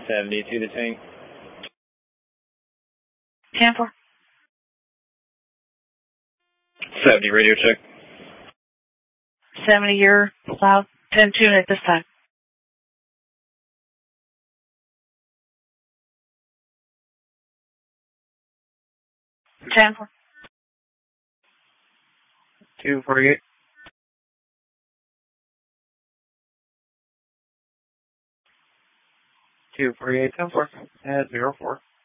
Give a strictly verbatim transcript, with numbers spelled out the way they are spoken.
seventy-two to tank. ten four. seventy, radio check. seventy, you're loud. ten two at this time. ten four. two forty-eight. two forty-eight, ten four. At zero four.